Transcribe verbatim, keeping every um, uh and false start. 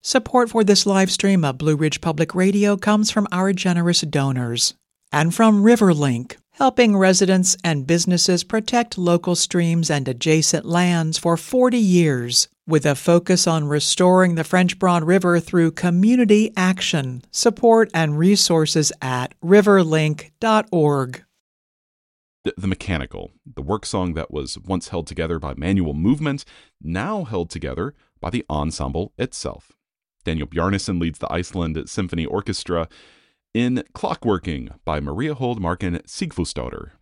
Support for this live stream of Blue Ridge Public Radio comes from our generous donors and from RiverLink, helping residents and businesses protect local streams and adjacent lands for forty years, with a focus on restoring the French Broad River through community action. Support and resources at riverlink dot org. The, the Mechanical, the work song that was once held together by manual movement, now held together by the ensemble itself. Daniel Bjarnason leads the Iceland Symphony Orchestra in Clockworking by Maria Hold Markin Sigfusdóttir.